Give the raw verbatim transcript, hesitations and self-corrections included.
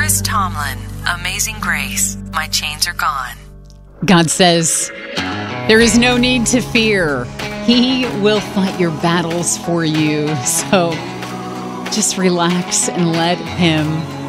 Chris Tomlin, Amazing Grace, My Chains Are Gone. God says, there is no need to fear. He will fight your battles for you. So just relax and let him